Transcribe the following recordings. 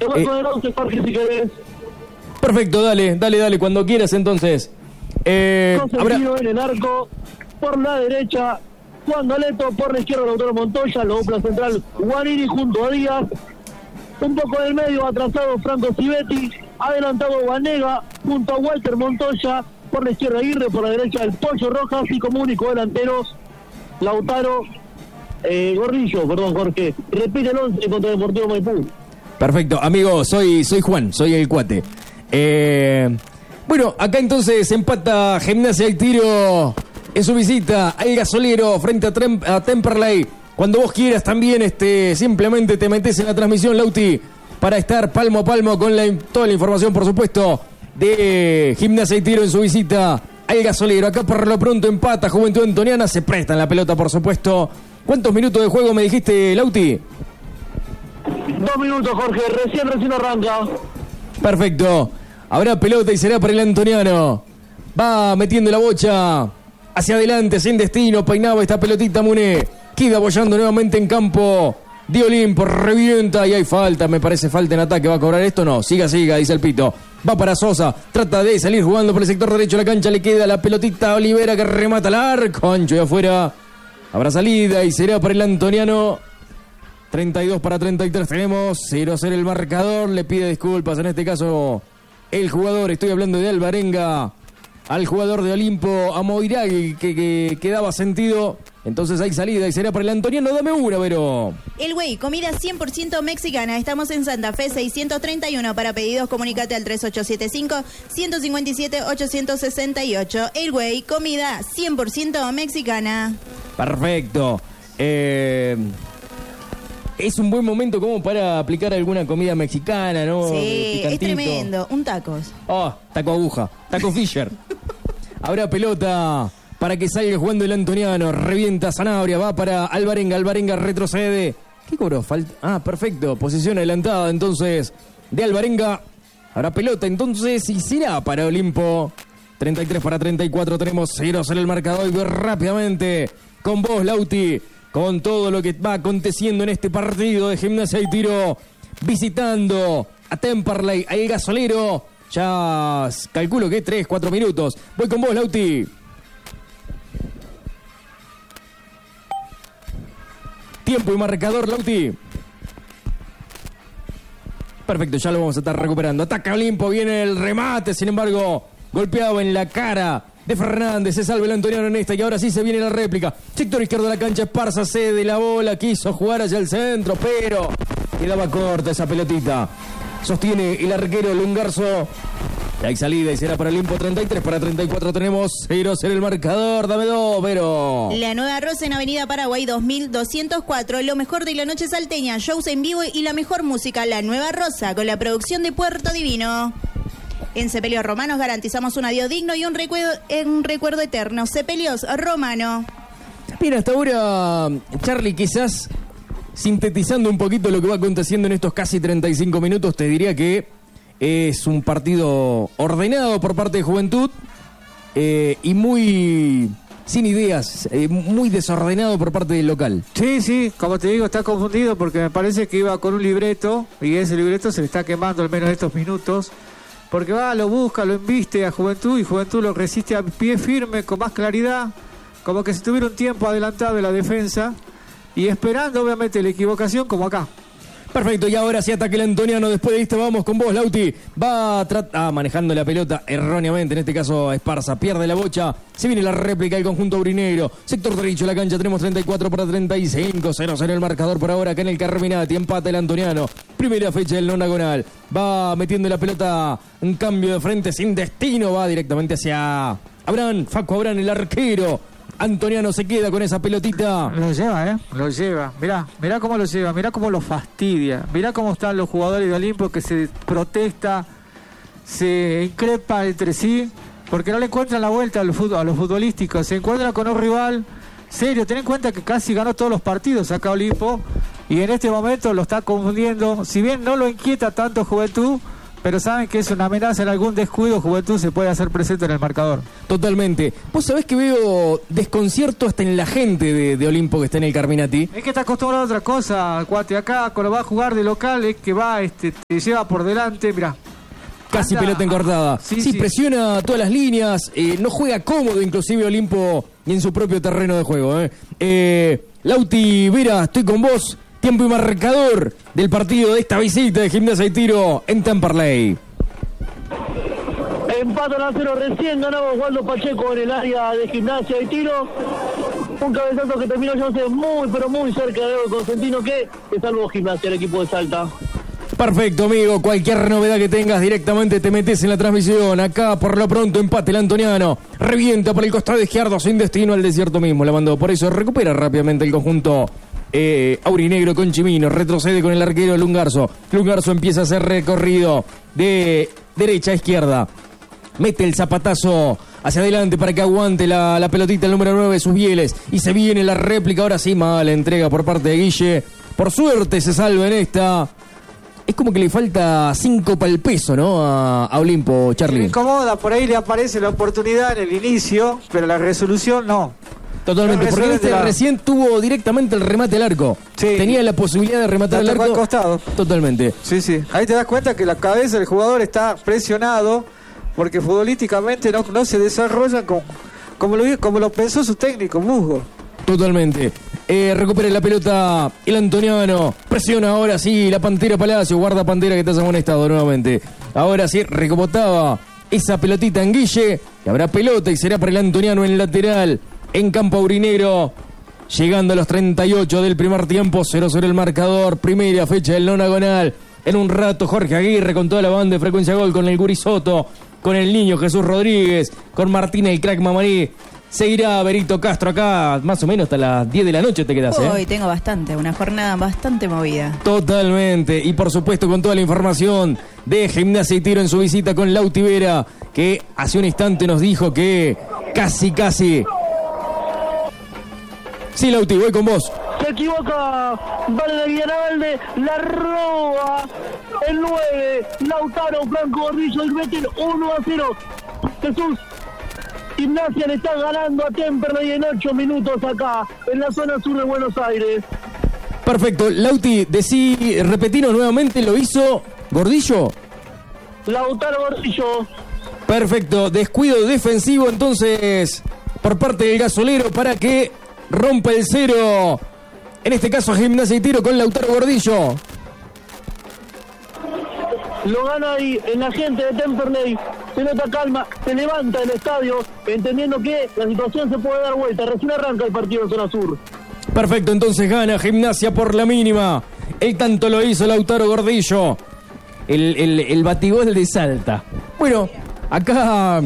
Te voy con el 11, Jorge, si querés. Perfecto, dale, cuando quieras entonces. Consentido en el arco, por la derecha, Juan Galeto, por la izquierda, Lautaro Montoya, la dupla central, Guarini junto a Díaz. Un poco del medio, atrasado Franco Civetti, adelantado Vanega, junto a Walter Montoya, por la izquierda Aguirre, por la derecha el Pollo Rojas, y como único delanteros, Lautaro Gordillo, Jorge. Repite el 11 contra Deportivo Maipú. Perfecto, amigo, soy Juan, soy el cuate. Bueno, acá entonces empata Gimnasia y Tiro en su visita al Gasolero frente a Temperley. Cuando vos quieras también simplemente te metes en la transmisión, Lauti, para estar palmo a palmo con toda la información, por supuesto, de Gimnasia y Tiro en su visita al Gasolero. Acá por lo pronto empata Juventud Antoniana, se prestan la pelota, por supuesto. ¿Cuántos minutos de juego me dijiste, Lauti? 2 minutos, Jorge, recién arranca. Perfecto. Habrá pelota y será para el antoniano. Va metiendo la bocha hacia adelante, sin destino. Peinaba esta pelotita Muné. Queda apoyando nuevamente en campo de Olimpo. Revienta y hay falta. Me parece falta en ataque. ¿Va a cobrar esto? No. Siga, dice el Pito. Va para Sosa. Trata de salir jugando por el sector derecho de la cancha. Le queda la pelotita a Olivera que remata al arco. Ancho de afuera. Habrá salida y será para el antoniano. 32-33 tenemos. 0-0 el marcador. Le pide disculpas en este caso el jugador. Estoy hablando de Alvarenga. Al jugador de Olimpo, a Moiragui, que daba sentido. Entonces hay salida y será para el antoniano. Dame una, Vero. El Güey, comida 100% mexicana. Estamos en Santa Fe 631. Para pedidos, comunícate al 3875-157-868. El Güey, comida 100% mexicana. Perfecto. Es un buen momento como para aplicar alguna comida mexicana, ¿no? Sí, es tremendo. Un tacos. Taco aguja, taco Fisher. Habrá pelota para que salga jugando el antoniano. Revienta Sanabria, va para Alvarenga. Alvarenga retrocede. ¿Qué cobró? Falta. Perfecto. Posición adelantada entonces de Alvarenga. Habrá pelota entonces y será para Olimpo. 33-34. Tenemos 0-0 el marcador. Y voy rápidamente con vos, Lauti, con todo lo que va aconteciendo en este partido de Gimnasia y Tiro, visitando a Temperley, al Gasolero. Ya calculo que 3-4 minutos. Voy con vos, Lauti. Tiempo y marcador, Lauti. Perfecto, ya lo vamos a estar recuperando. Ataca Olimpo, viene el remate, sin embargo, golpeado en la cara de Fernández. Se salva el antoniano en esta y ahora sí se viene la réplica. Sector izquierdo de la cancha, Esparza cede la bola, quiso jugar hacia el centro, pero quedaba corta esa pelotita. Sostiene el arquero Lungarzo. Y hay salida y será para Olimpo. 33-34. Tenemos 0-0 el marcador. Dame dos, Vero. La Nueva Rosa en Avenida Paraguay 2204. Lo mejor de la noche salteña, shows en vivo y la mejor música. La Nueva Rosa con la producción de Puerto Divino. En Sepelios Romanos garantizamos un adiós digno y un recuerdo eterno. Sepelios Romano. Mira, hasta ahora, Charlie, quizás sintetizando un poquito lo que va aconteciendo en estos casi 35 minutos, te diría que es un partido ordenado por parte de Juventud y muy sin ideas, muy desordenado por parte del local. Sí, como te digo, está confundido porque me parece que iba con un libreto y ese libreto se le está quemando al menos estos minutos. Porque lo busca, lo embiste a Juventud y Juventud lo resiste a pie firme, con más claridad, como que si tuviera un tiempo adelantado en la defensa y esperando obviamente la equivocación como acá. Perfecto, y ahora sí ataque el antoniano. Después de esto vamos con vos, Lauti. Va manejando la pelota erróneamente, en este caso Esparza. Pierde la bocha, se viene la réplica del conjunto aurinegro. Sector derecho de la cancha, tenemos 34-35. 0-0 el marcador por ahora acá en el Carminati. Empata el antoniano. Primera fecha del nonagonal. Va metiendo la pelota en cambio de frente sin destino. Va directamente hacia Facu Abrán, el arquero. Antoniano se queda con esa pelotita. Lo lleva. Mirá cómo lo lleva, mirá cómo lo fastidia. Mirá cómo están los jugadores de Olimpo que se protesta, se increpa entre sí, porque no le encuentran la vuelta a los futbolísticos. Se encuentran con un rival serio. Ten en cuenta que casi ganó todos los partidos acá Olimpo y en este momento lo está confundiendo. Si bien no lo inquieta tanto Juventud, pero saben que es una amenaza. En algún descuido Juventud se puede hacer presente en el marcador. Totalmente. Vos sabés que veo desconcierto hasta en la gente de Olimpo que está en el Carminati. Es que está acostumbrado a otra cosa, cuate. Acá cuando va a jugar de local es que va, te lleva por delante, mirá. Casi pelota encortada. Sí, presiona todas las líneas, no juega cómodo inclusive Olimpo ni en su propio terreno de juego. Lauti Vera, estoy con vos. Tiempo y marcador del partido de esta visita de Gimnasia y Tiro en Temperley. Empatan a 0, recién ganaba Osvaldo Pacheco en el área de Gimnasia y Tiro. Un cabezazo que terminó yéndose muy, pero muy cerca de Constantino, que salvó Gimnasia, el equipo de Salta. Perfecto, amigo. Cualquier novedad que tengas directamente te metes en la transmisión. Acá, por lo pronto, empate el antoniano. Revienta por el costado izquierdo, sin destino al desierto mismo. La mandó. Por eso recupera rápidamente el conjunto aurinegro con Chimino. Retrocede con el arquero Lungarzo. Lungarzo empieza a hacer recorrido de derecha a izquierda. Mete el zapatazo hacia adelante para que aguante la pelotita el número 9, Susbieles. Y se viene la réplica. Ahora sí, mala entrega por parte de Guille. Por suerte se salva en esta. Es como que le falta 5 para el peso, ¿no? A Olimpo, Charlie. Se incomoda, por ahí le aparece la oportunidad en el inicio, pero la resolución no. Totalmente, porque recién tuvo directamente el remate al arco. Sí. Tenía la posibilidad de rematar el arco. Al costado. Totalmente. Sí. Ahí te das cuenta que la cabeza del jugador está presionado, porque futbolísticamente no se desarrolla como lo pensó su técnico, Musgo. Totalmente. Recupera la pelota el antoniano. Presiona ahora sí la Pantera Palacio. Guarda Pantera que te has amonestado nuevamente. Ahora sí recopotaba esa pelotita en Guille. Y habrá pelota y será para el antoniano en lateral. En campo aurinegro. Llegando a los 38 del primer tiempo. 0-0 el marcador. Primera fecha del nonagonal. En un rato Jorge Aguirre con toda la banda de Frecuencia Gol. Con el Guri Soto. Con el niño Jesús Rodríguez. Con Martín el crack Mamarí. Seguirá Berito Castro acá, más o menos hasta las 10 de la noche te quedas, Hoy tengo una jornada bastante movida. Totalmente, y por supuesto con toda la información de Gimnasia y Tiro en su visita con Lauti Vera, que hace un instante nos dijo que casi. Sí, Lauti, voy con vos. Se equivoca, vale de Villaralde, la roba el 9, Lautaro Franco Gordillo del Betis, 1-0. Jesús. Gimnasia le está ganando a Temperley en 8 minutos acá, en la zona sur de Buenos Aires. Perfecto. Lauti, repetinos nuevamente, ¿lo hizo Gordillo? Lautaro Gordillo. Perfecto. Descuido defensivo entonces por parte del gasolero para que rompa el 0. En este caso Gimnasia y Tiro con Lautaro Gordillo. Lo gana ahí en la gente de Temperley. Se nota calma, se levanta el estadio, entendiendo que la situación se puede dar vuelta. Recién arranca el partido en zona sur. Perfecto, entonces gana Gimnasia por la mínima. El tanto lo hizo Lautaro Gordillo. El batigol de Salta. Bueno, acá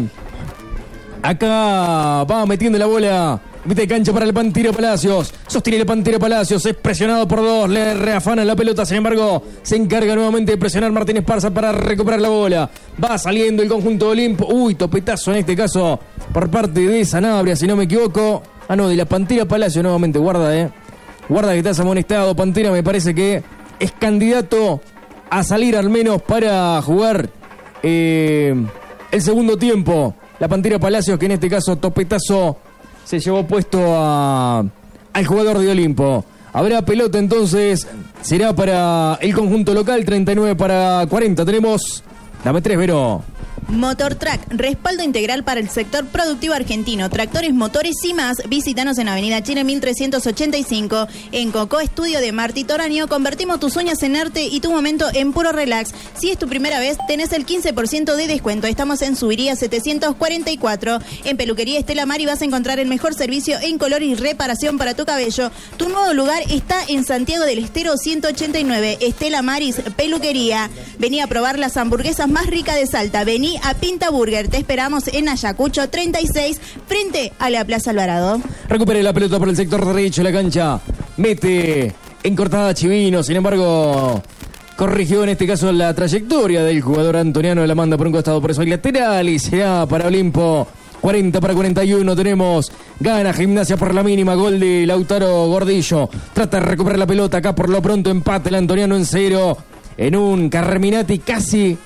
va metiendo la bola. Viste cancha para el Pantera Palacios. Sostiene el Pantera Palacios. Es presionado por 2. Le reafana la pelota. Sin embargo, se encarga nuevamente de presionar Martín Esparza para recuperar la bola. Va saliendo el conjunto de Olimpo. Uy, topetazo en este caso por parte de Sanabria, si no me equivoco. De la Pantera Palacios nuevamente. Guarda, Guarda que estás amonestado. Pantera me parece que es candidato a salir al menos para jugar el segundo tiempo. La Pantera Palacios, que en este caso topetazo se llevó puesto al jugador de Olimpo. Habrá pelota entonces, será para el conjunto local, 39 para 40. Tenemos, dame 3, Vero. Motortrack, respaldo integral para el sector productivo argentino, tractores, motores y más. Visítanos en Avenida Chile 1385. En Coco Estudio de Marti Toraño, convertimos tus uñas en arte y tu momento en puro relax. Si es tu primera vez, tenés el 15% de descuento. Estamos en Subiría 744. En Peluquería Estela Mari vas a encontrar el mejor servicio en color y reparación para tu cabello. Tu nuevo lugar está en Santiago del Estero 189. Estela Maris Peluquería. Vení a probar las hamburguesas más ricas de Salta. Vení a Pinta Burger. Te esperamos en Ayacucho 36, frente a la Plaza Alvarado. Recupere la pelota por el sector derecho de la cancha. Mete en cortada Chivino. Sin embargo, corrigió en este caso la trayectoria del jugador antoniano. La manda por un costado, por eso hay lateral y será para Olimpo. 40 para 41 tenemos. Gana Gimnasia por la mínima. Gol de Lautaro Gordillo. Trata de recuperar la pelota. Acá por lo pronto empate el antoniano en 0. En un Carminati casi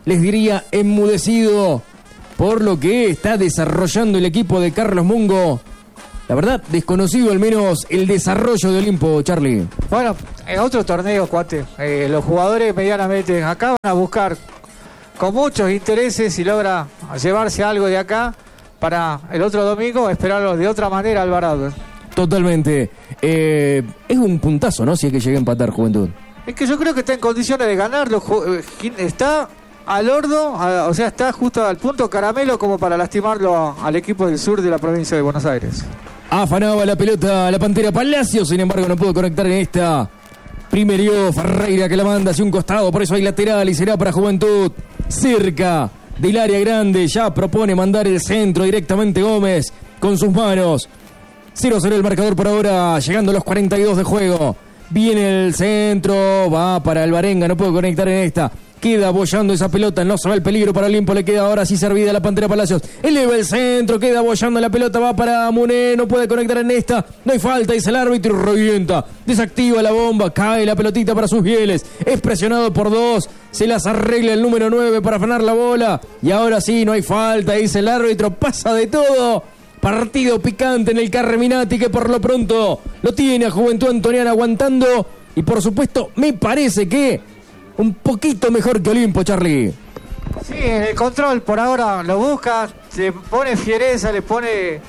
les diría enmudecido por lo que está desarrollando el equipo de Carlos Mungo. La verdad, desconocido al menos el desarrollo de Olimpo, Charlie. Bueno, en otro torneo, cuate, los jugadores medianamente acá van a buscar con muchos intereses y logra llevarse algo de acá para el otro domingo, esperarlo de otra manera Alvarado. Totalmente. Es un puntazo, ¿no? Si es que llega a empatar Juventud. Es que yo creo que está en condiciones de ganarlo. Está al horno, o sea, está justo al punto caramelo como para lastimarlo al equipo del sur de la provincia de Buenos Aires. Afanaba la pelota la Pantera Palacio, sin embargo no pudo conectar en esta. Primero Ferreira que la manda hacia un costado, por eso hay lateral y será para Juventud. Cerca del área grande, ya propone mandar el centro directamente Gómez con sus manos. 0-0 el marcador por ahora, llegando a los 42 de juego. Viene el centro, va para Alvarenga, no puede conectar en esta. Queda boyando esa pelota, no se va el peligro para Olimpo, le queda ahora sí servida la Pantera Palacios. Eleva el centro, queda boyando la pelota, va para Muné, no puede conectar en esta. No hay falta, dice el árbitro y revienta. Desactiva la bomba, cae la pelotita para sus fieles. Es presionado por dos, se las arregla el número 9 para frenar la bola. Y ahora sí, no hay falta, dice el árbitro, pasa de todo. Partido picante en el Carminati que por lo pronto lo tiene a Juventud Antoniana aguantando. Y por supuesto, me parece que un poquito mejor que Olimpo, Charlie. Sí, en el control por ahora lo busca, le pone fiereza, le pone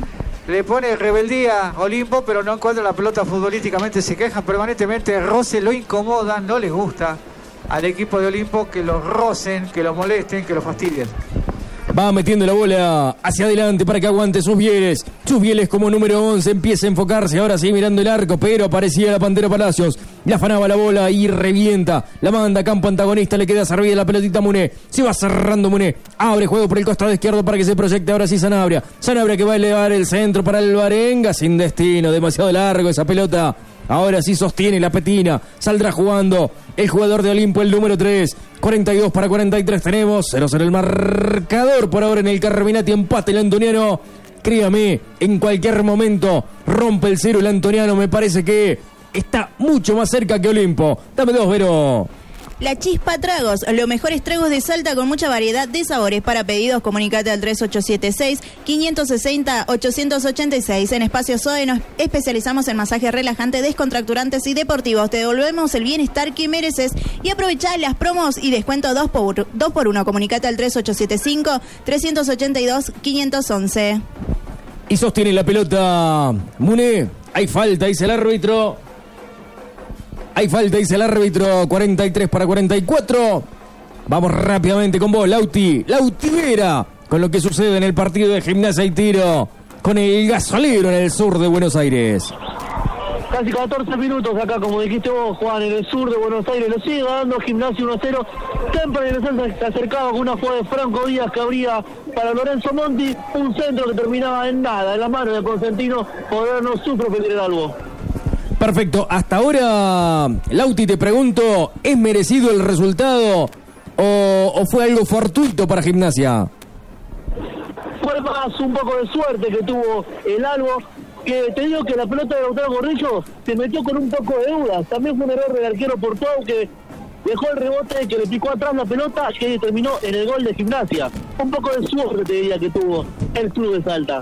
rebeldía a Olimpo, pero no encuentra la pelota futbolísticamente, se quejan permanentemente, roce lo incomoda, no les gusta al equipo de Olimpo que lo rocen, que lo molesten, que lo fastidien. Va metiendo la bola hacia adelante para que aguante sus Bieles. Sus Bieles como número 11 empieza a enfocarse. Ahora sí mirando el arco, pero aparecía la Pantera Palacios. Le afanaba la bola y revienta. La manda a campo antagonista. Le queda servida la pelotita a Muné. Se va cerrando Muné. Abre juego por el costado izquierdo para que se proyecte. Ahora sí Sanabria. Sanabria que va a elevar el centro para el Alvarenga. Sin destino. Demasiado largo esa pelota. Ahora sí sostiene la petina. Saldrá jugando el jugador de Olimpo, el número 3. 42 para 43 tenemos. 0-0 el marcador por ahora en el Carminati. Empate el antoniano. Créame, en cualquier momento rompe el cero el antoniano. Me parece que está mucho más cerca que Olimpo. Dame 2, Vero. La Chispa Tragos, los mejores tragos de Salta con mucha variedad de sabores. Para pedidos, comunicate al 3876-560-886. En Espacio Zoe nos especializamos en masajes relajantes, descontracturantes y deportivos. Te devolvemos el bienestar que mereces y aprovechá las promos y descuento 2x1. Comunicate al 3875-382-511. Y sostiene la pelota Muné. Hay falta, dice el árbitro. Hay falta, dice el árbitro, 43 para 44. Vamos rápidamente con vos, Lauti Vera, con lo que sucede en el partido de Gimnasia y Tiro, con el Gasolero en el sur de Buenos Aires. Casi 14 minutos acá, como dijiste vos, Juan, en el sur de Buenos Aires. Lo sigue ganando Gimnasia 1-0. Temple se acercaba con una jugada de Franco Díaz que abría para Lorenzo Monti. Un centro que terminaba en nada, en la mano de Consentino. Por no sufre pedir algo. Perfecto, hasta ahora, Lauti, te pregunto, ¿es merecido el resultado o fue algo fortuito para Gimnasia? Fue más un poco de suerte que tuvo el Albo, que te digo que la pelota de Lautaro Gordillo se metió con un poco de dudas. También fue un error del arquero Portuao que dejó el rebote, que le picó atrás la pelota, que terminó en el gol de Gimnasia. Un poco de suerte, te diría, que tuvo el club de Salta.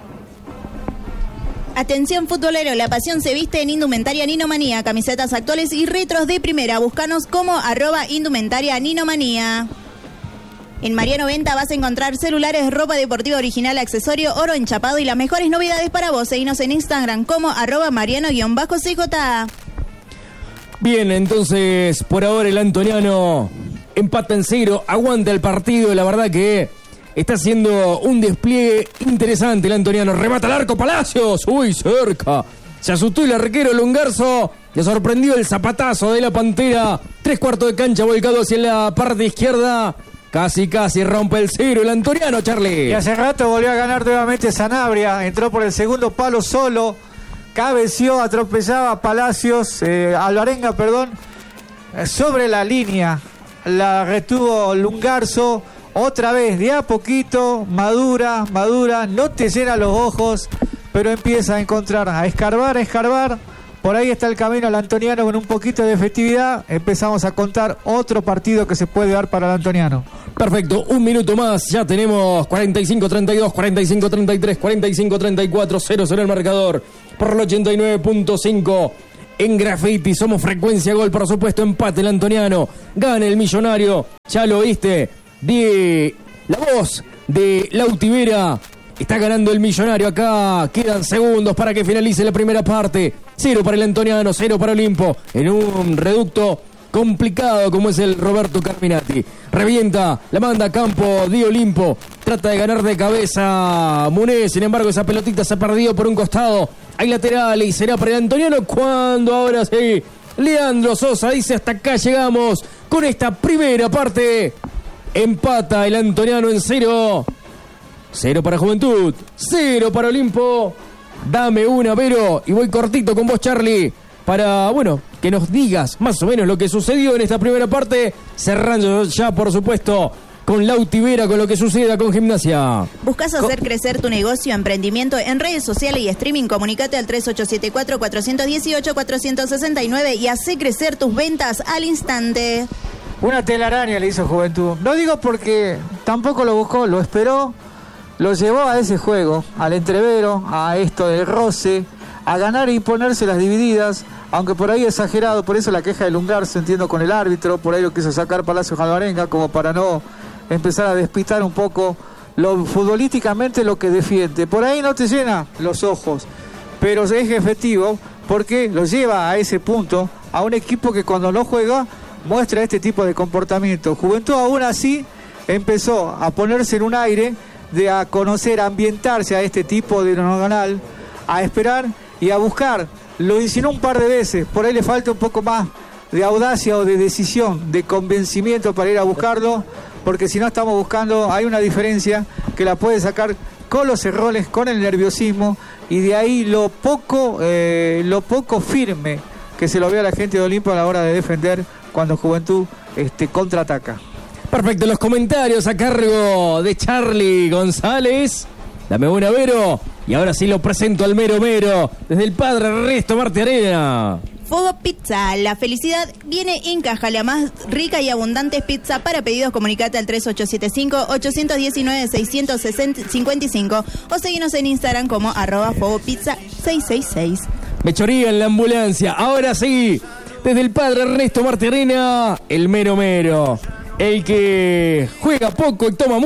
Atención futbolero, la pasión se viste en Indumentaria Ninomanía, camisetas actuales y retros de primera. Búscanos como @Indumentaria Ninomanía. En Mariano Venta vas a encontrar celulares, ropa deportiva original, accesorio, oro enchapado y las mejores novedades para vos. Seguinos en Instagram como @Mariano_CJ. Bien, entonces por ahora el antoniano empata en 0, aguanta el partido, la verdad que está haciendo un despliegue interesante el antoniano. Remata al arco Palacios. Uy, cerca. Se asustó el arquero Lungarzo. Le sorprendió el zapatazo de la Pantera. 3/4 de cancha volcado hacia la parte izquierda. Casi rompe el 0 el antoniano, Charlie. Y hace rato volvió a ganar nuevamente Sanabria. Entró por el segundo palo solo. Cabeció, atropellaba Palacios. Alvarenga, sobre la línea. La retuvo Lungarzo. Otra vez, de a poquito, madura, no te llena los ojos, pero empieza a encontrar, a escarbar. Por ahí está el camino al antoniano con un poquito de efectividad. Empezamos a contar otro partido que se puede dar para el antoniano. Perfecto, un minuto más, ya tenemos 45-32, 45-33, 45-34, 0-0 el marcador por el 89.5 en Graffiti. Somos Frecuencia Gol, por supuesto, empate el antoniano, gana el millonario, ya lo viste, de la voz de Lautivera, está ganando el millonario acá, quedan segundos para que finalice la primera parte, 0 para el antoniano, 0 para Olimpo, en un reducto complicado como es el Roberto Carminati. Revienta, la manda a campo de Olimpo, trata de ganar de cabeza Muné, sin embargo esa pelotita se ha perdido por un costado, hay lateral y será para el antoniano cuando ahora sí, Leandro Sosa dice hasta acá llegamos con esta primera parte, empata el antoniano en 0 para Juventud, 0 para Olimpo. Dame una, Vero, y voy cortito con vos, Charlie, para, bueno, que nos digas más o menos lo que sucedió en esta primera parte, cerrando ya, por supuesto, con Lautivera, con lo que suceda con Gimnasia. ¿Buscas hacer crecer tu negocio, emprendimiento en redes sociales y streaming? Comunicate al 3874-418-469 y hace crecer tus ventas al instante. Una telaraña le hizo Juventud. No digo porque tampoco lo buscó, lo esperó, lo llevó a ese juego, al entrevero, a esto del roce, a ganar e imponerse las divididas, aunque por ahí exagerado, por eso la queja de Lungarzo, entiendo, con el árbitro, por ahí lo quiso sacar Palacios Alvarenga, como para no empezar a despistar un poco lo futbolísticamente lo que defiende. Por ahí no te llena los ojos, pero es efectivo porque lo lleva a ese punto, a un equipo que cuando no juega muestra este tipo de comportamiento. Juventud aún así empezó a ponerse en un aire de a conocer, a ambientarse a este tipo de nogal, a esperar y a buscar. Lo insinuó un par de veces, por ahí le falta un poco más de audacia o de decisión, de convencimiento para ir a buscarlo, porque si no estamos buscando, hay una diferencia que la puede sacar con los errores, con el nerviosismo, y de ahí lo poco firme que se lo ve a la gente de Olimpo a la hora de defender cuando Juventud contraataca. Perfecto, los comentarios a cargo de Charlie González. Dame una, Vero. Y ahora sí lo presento al mero mero, desde el Padre Ernesto Marte Arena. Fogo Pizza, la felicidad viene en caja, la más rica y abundante pizza. Para pedidos, comunicate al 3875-819-655 o seguinos en Instagram como @fogopizza666. Me choría en la ambulancia, ahora sí, desde el Padre Ernesto Marte Arena, el mero mero. El que juega poco y toma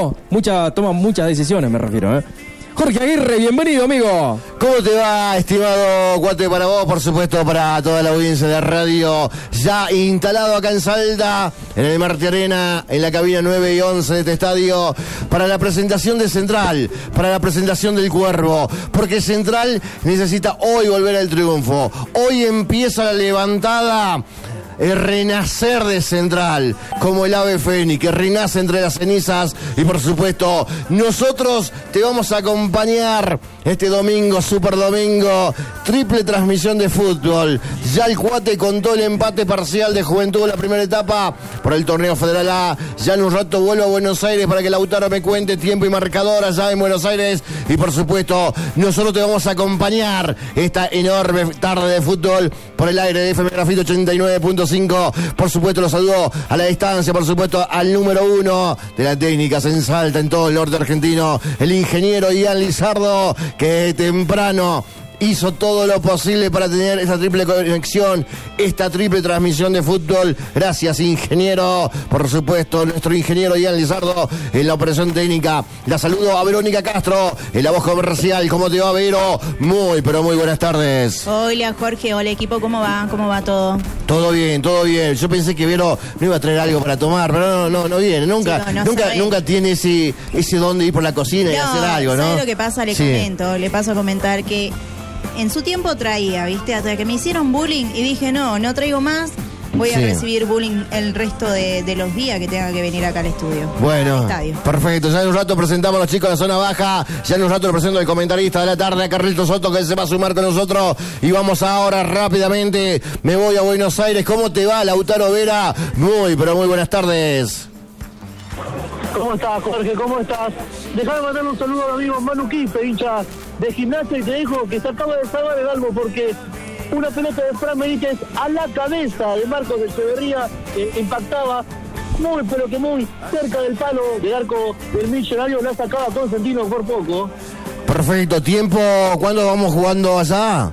toma muchas decisiones, me refiero, Jorge Aguirre, bienvenido, amigo. ¿Cómo te va, estimado Cuate? Para vos, por supuesto, para toda la audiencia de radio, ya instalado acá en Salta, en el Marte Arena, en la cabina 9 y 11 de este estadio, para la presentación de Central, para la presentación del Cuervo, porque Central necesita hoy volver al triunfo. Hoy empieza la levantada, el renacer de Central, como el ave fénix, que renace entre las cenizas. Y por supuesto, nosotros te vamos a acompañar este domingo, super domingo, triple transmisión de fútbol. Ya el Cuate contó el empate parcial de Juventud en la primera etapa por el torneo Federal A. Ya en un rato vuelvo a Buenos Aires para que Lautaro me cuente tiempo y marcador allá en Buenos Aires. Y por supuesto, nosotros te vamos a acompañar esta enorme tarde de fútbol por el aire de FM Grafito 89.5. Por supuesto, los saludo a la distancia, por supuesto, al número 1 de la técnica en Salta, en todo el norte argentino, el ingeniero Ian Lizardo, que temprano hizo todo lo posible para tener esta triple conexión, esta triple transmisión de fútbol. Gracias, ingeniero. Por supuesto, nuestro ingeniero Ian Lizardo en la operación técnica. La saludo a Verónica Castro en la voz comercial. ¿Cómo te va, Vero? Muy, pero muy buenas tardes. Hola, Jorge. Hola, equipo. ¿Cómo va? ¿Cómo va todo? Todo bien, todo bien. Yo pensé que Vero no iba a traer algo para tomar, pero no viene. Nunca tiene ese don de ir por la cocina y hacer algo, ¿no? ¿Sabes lo que pasa? Le paso a comentar que en su tiempo traía, ¿viste? Hasta que me hicieron bullying y dije, no traigo más. Voy a recibir bullying el resto de los días que tenga que venir acá al estudio. Bueno, perfecto. Ya en un rato presentamos a los chicos de la zona baja. Ya en un rato lo presento al comentarista de la tarde, a Carlito Soto, que se va a sumar con nosotros. Y vamos ahora rápidamente. Me voy a Buenos Aires. ¿Cómo te va, Lautaro Vera? Muy, pero muy buenas tardes. ¿Cómo estás, Jorge? ¿Cómo estás? Dejame mandarle un saludo a mi amigo Manu Quispe, hincha de Gimnasia, y te dijo que se acaba de salvar el algo porque una pelota de Fran Benítez a la cabeza de Marcos Echeverría impactaba muy pero que muy cerca del palo del arco del Millonario, la sacaba Consentino por poco. Perfecto, tiempo, ¿cuándo vamos jugando allá?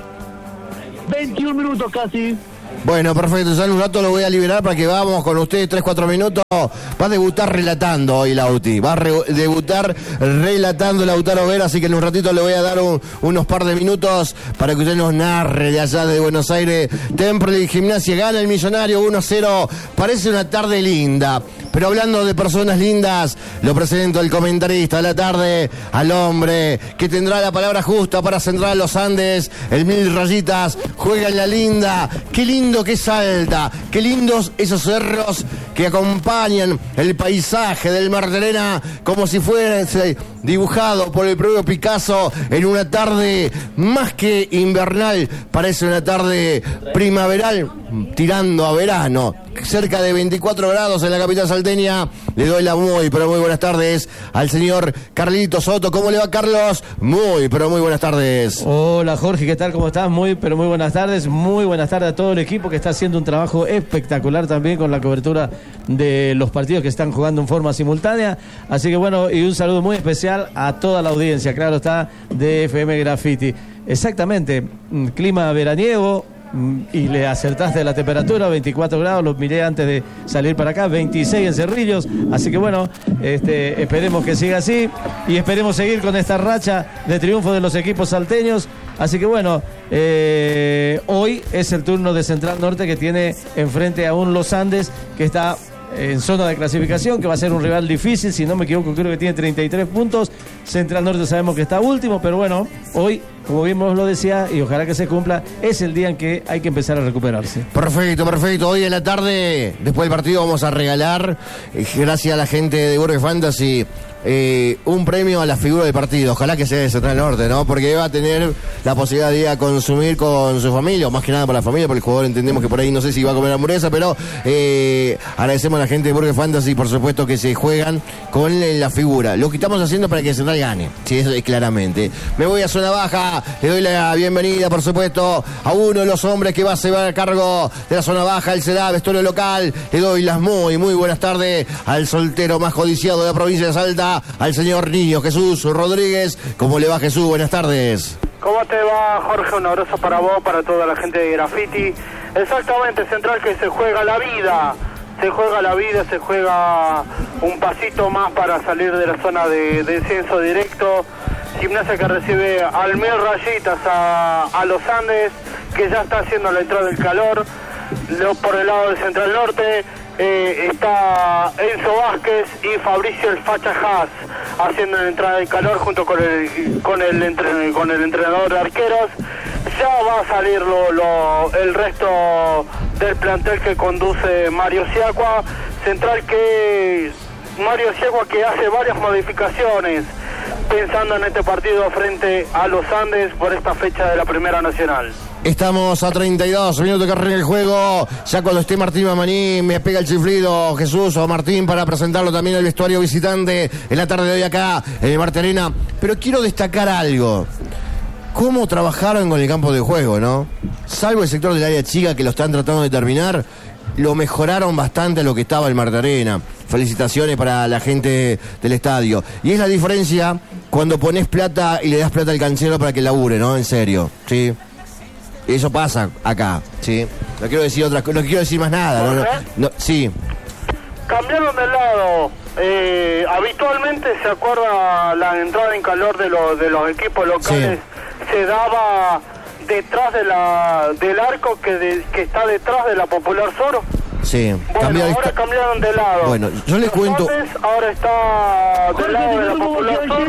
21 minutos casi. Bueno, perfecto, ya en un rato lo voy a liberar para que vamos con ustedes 3-4 minutos. Va a debutar relatando hoy Lauti, va a debutar relatando Lautaro Vera, así que en un ratito le voy a dar unos par de minutos para que usted nos narre de allá de Buenos Aires. Temple y Gimnasia gana el Millonario 1-0, parece una tarde linda. Pero hablando de personas lindas, lo presento al comentarista de la tarde, al hombre que tendrá la palabra justa para Central Los Andes, el 1000 rayitas, juega en la linda, qué lindo que Salta, qué lindos esos cerros que acompañan el paisaje del Mar de Arena, como si fuese dibujado por el propio Picasso en una tarde más que invernal, parece una tarde primaveral, tirando a verano. Cerca de 24 grados en la capital salteña. Le doy la muy, pero muy buenas tardes al señor Carlito Soto. ¿Cómo le va, Carlos? Muy, pero muy buenas tardes. Hola, Jorge, ¿qué tal? ¿Cómo estás? Muy, pero muy buenas tardes. Muy buenas tardes a todo el equipo que está haciendo un trabajo espectacular también con la cobertura de los partidos que están jugando en forma simultánea. Así que bueno, y un saludo muy especial a toda la audiencia, claro está, de FM Graffiti. Exactamente, clima veraniego. Y le acertaste la temperatura, 24 grados, lo miré antes de salir para acá, 26 en Cerrillos, así que bueno, esperemos que siga así y esperemos seguir con esta racha de triunfo de los equipos salteños, así que bueno, hoy es el turno de Central Norte que tiene enfrente a un Los Andes que está en zona de clasificación, que va a ser un rival difícil, si no me equivoco creo que tiene 33 puntos, Central Norte sabemos que está último, pero bueno, hoy, como bien vos lo decía, y ojalá que se cumpla, es el día en que hay que empezar a recuperarse. Perfecto, perfecto, hoy en la tarde, después del partido vamos a regalar, gracias a la gente de Burger Fantasy, un premio a la figura del partido, ojalá que sea de Central Norte, ¿no? Porque va a tener la posibilidad de ir a consumir con su familia, o más que nada por la familia, porque el jugador entendemos que por ahí no sé si va a comer hamburguesa, pero agradecemos a la gente de Burger Fantasy, por supuesto que se juegan con la figura. Lo que estamos haciendo para que Central gane, sí, eso es claramente. Me voy a zona baja, le doy la bienvenida, por supuesto, a uno de los hombres que va a llevar a cargo de la zona baja, él será vestuario local, le doy las muy buenas tardes al soltero más codiciado de la provincia de Salta, al señor Niño Jesús Rodríguez. ¿Cómo le va, Jesús? Buenas tardes. ¿Cómo te va, Jorge? Un abrazo para vos, para toda la gente de Graffiti. Exactamente, Central que se juega la vida, se juega un pasito más para salir de la zona de descenso directo. Gimnasia que recibe al 1000 rayitas a Los Andes, que ya está haciendo la entrada del calor. Por el lado de Central Norte está Enzo Vázquez y Fabricio el Facha Haas haciendo la entrada del calor junto con el entrenador de arqueros. Ya va a salir el resto del plantel que conduce Mario Siacua. Central Mario Siacua que hace varias modificaciones pensando en este partido frente a Los Andes por esta fecha de la Primera Nacional. Estamos a 32 minutos que arranca el juego. Ya cuando esté Martín Mamaní me pega el chiflido Jesús o Martín para presentarlo también al vestuario visitante en la tarde de hoy acá en el Mar de Arena. Pero quiero destacar algo. Cómo trabajaron con el campo de juego, ¿no? Salvo el sector del área chica que lo están tratando de terminar, lo mejoraron bastante a lo que estaba el Mar de Arena. Felicitaciones para la gente del estadio. Y es la diferencia cuando pones plata y le das plata al canchero para que labure, ¿no? En serio, ¿sí? Eso pasa acá, ¿sí? No quiero decir no quiero decir más nada, no, sí. Cambiaron de lado. Habitualmente, ¿se acuerda la entrada en calor de los equipos locales? Sí. Se daba detrás del arco que está detrás de la Popular Sur. Sí. Bueno, ahora cambiaron de lado. Bueno, yo les cuento. Ahora está del lado de la Popular Sur.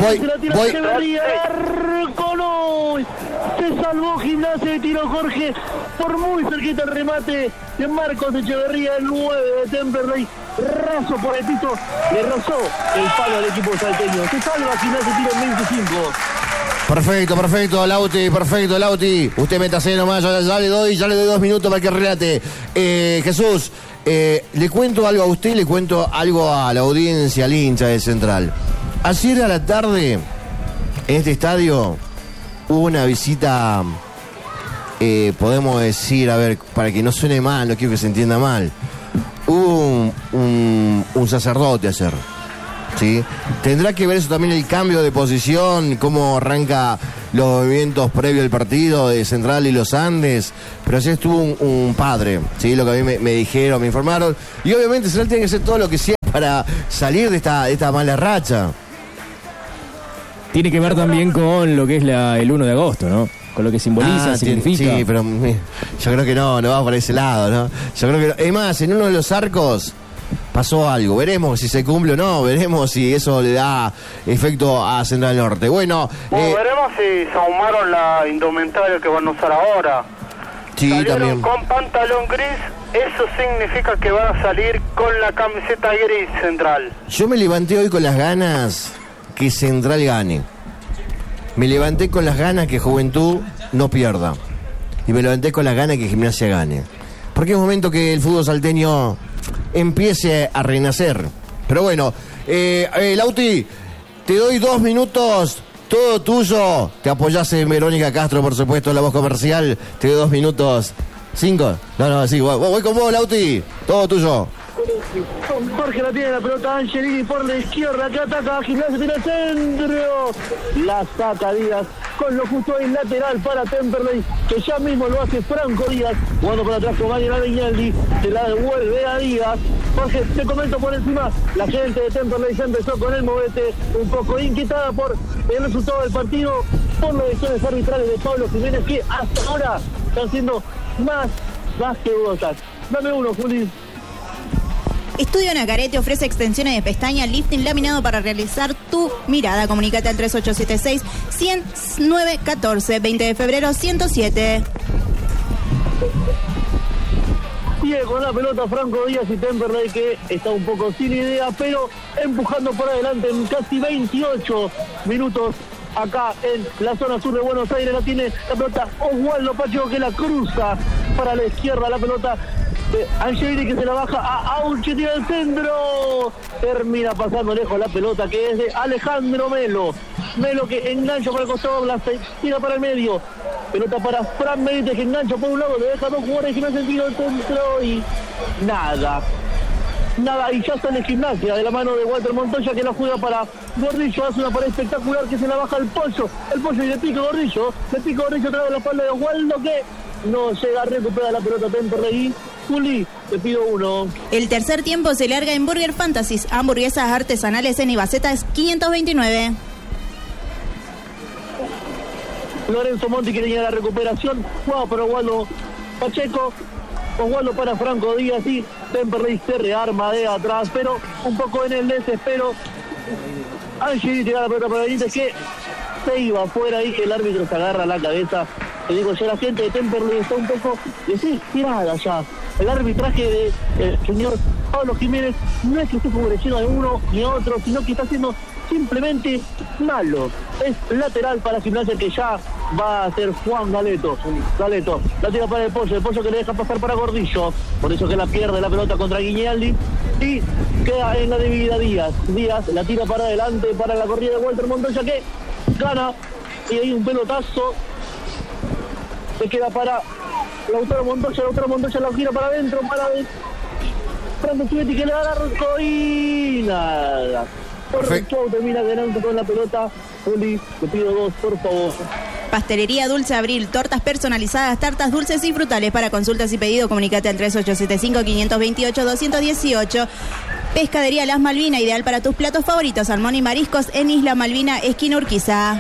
Se salvó Gimnasia de tiro Jorge por muy cerquita el remate de Marcos Echeverría, el 9 de Temperley, raso por el piso, le rozó el palo al equipo salteño. Se salva Gimnasia de tiro en 25. Perfecto, Lauti. Usted métase nomás, ya le doy 2 minutos para que relate. Jesús, le cuento algo a usted, le cuento algo a la audiencia, al hincha del Central. Ayer a la tarde, en este estadio, hubo una visita, podemos decir, a ver, para que no suene mal, no quiero que se entienda mal. hubo un sacerdote ayer. ¿Sí? Tendrá que ver eso también el cambio de posición, cómo arranca los movimientos previos al partido de Central y los Andes, pero así estuvo un padre, ¿sí? Lo que a mí me dijeron, me informaron, y obviamente Central tiene que hacer todo lo que sea para salir de esta mala racha. Tiene que ver también con lo que es el 1 de agosto, ¿no? Con lo que simboliza, significa. Sí, pero yo creo que no va por ese lado, ¿no? Yo creo que no. Es más, en uno de los arcos pasó algo, veremos si se cumple o no, veremos si eso le da efecto a Central Norte. Bueno, veremos si se ahumaron la indumentaria que van a usar ahora. Sí, salieron también con pantalón gris, eso significa que van a salir con la camiseta gris Central. Yo me levanté hoy con las ganas que Central gane. Me levanté con las ganas que Juventud no pierda. Y me levanté con las ganas que Gimnasia gane. Porque es momento que el fútbol salteño empiece a renacer. Pero bueno, Lauti, te doy 2 minutos, todo tuyo. Te apoyás en Verónica Castro, por supuesto, la voz comercial. Te doy 2 minutos. 5. No, sí, voy con vos, Lauti. Todo tuyo. Jorge la tiene la pelota, Angelini por la izquierda, que ataca, Gimnasia tiene el centro, la saca Díaz, con lo justo en lateral para Temperley, que ya mismo lo hace Franco Díaz, jugando por atrás con Mariano Viñaldi, se la devuelve a Díaz. Jorge, te comento por encima, la gente de Temperley ya empezó con el movete, un poco inquietada por el resultado del partido, por las decisiones arbitrales de Pablo Jiménez, que hasta ahora están siendo más que dudosas. Dame uno, Juli. Estudio Nacaré ofrece extensiones de pestaña, lifting laminado para realizar tu mirada. Comunícate al 3876-10914, 20 de febrero 107. Sigue con la pelota Franco Díaz y Temperley, que está un poco sin idea, pero empujando por adelante en casi 28 minutos. Acá en la zona sur de Buenos Aires la tiene la pelota Oswaldo Pacheco, que la cruza para la izquierda, la pelota de Angelini, que se la baja a Auche, tira el centro, termina pasando lejos la pelota, que es de Alejandro Melo, que engancha para el costado, la tira para el medio, pelota para Fran Benítez, que engancha por un lado, le deja 2 jugadores que no hacen tiro el centro y nada, y ya está en Gimnasia de la mano de Walter Montoya, que la juega para Gordillo, hace una pared espectacular que se la baja el pollo y le pica Gordillo trae la espalda de Oswaldo, que no llega a recuperar la pelota Temperley. Juli, te pido uno. El tercer tiempo se larga en Burger Fantasies, hamburguesas artesanales en Ibacetas 529. Lorenzo Monti quiere llegar a la recuperación, juega para Oswaldo Pacheco, Oswaldo para Franco Díaz y Temperley se rearma de atrás, pero un poco en el desespero. Angelini tira la pelota para Benítez, que se iba afuera y que el árbitro se agarra la cabeza. Te digo, ya la gente de Temperley está un poco desesperada ya. El arbitraje del señor Pablo Jiménez no es que esté favoreciendo a uno ni a otro, sino que está siendo simplemente malo. Es lateral para Gimnasia, que ya va a ser Juan Galeto, la tira para el pollo que le deja pasar para Gordillo, por eso que la pierde la pelota contra Guiñaldi y queda en la dividida Díaz la tira para adelante para la corrida de Walter Montoya, que gana, y hay un pelotazo que queda para Lautaro Montoya la gira para adentro, para Franco Chivetti, que le da el arco y nada. Perfecto, termina ganando con la pelota. Juli, te pido 2, por favor. Pastelería Dulce Abril, tortas personalizadas, tartas dulces y frutales. Para consultas y pedido, comunícate al 3875-528-218. Pescadería Las Malvinas, ideal para tus platos favoritos, salmón y mariscos en Isla Malvina, esquina Urquiza.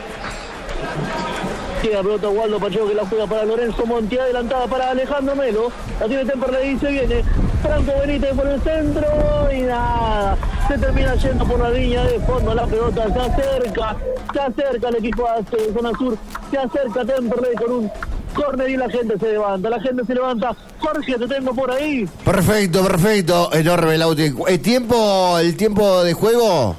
Queda pelota Oswaldo Pacheco, que la juega para Lorenzo Monti, adelantada para Alejandro Melo, la tiene Temperley y se viene Franco Benítez por el centro y nada, se termina yendo por la línea de fondo, la pelota se acerca el equipo de zona sur, se acerca Temperley con un córner y la gente se levanta. Jorge, te tengo por ahí. Perfecto, enorme Lauti. ¿El tiempo de juego?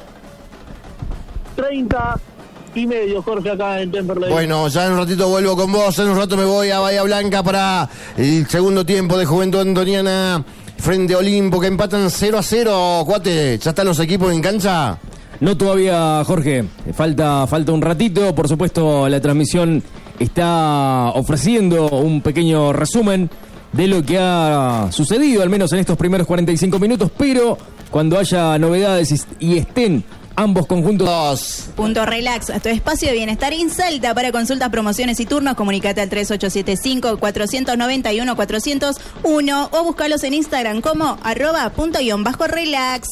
30 y medio, Jorge, acá en Temperley. Bueno, ya en un ratito vuelvo con vos, en un rato me voy a Bahía Blanca para el segundo tiempo de Juventud Antoniana frente a Olimpo, que empatan 0-0, cuate. ¿Ya están los equipos en cancha? No todavía, Jorge, falta un ratito. Por supuesto, la transmisión está ofreciendo un pequeño resumen de lo que ha sucedido, al menos en estos primeros 45 minutos, pero cuando haya novedades y estén ambos conjuntos. Punto Relax, tu espacio de bienestar en Salta. Para consultas, promociones y turnos, comunicate al 3875-491-401 o búscalos en Instagram como @punto_relax.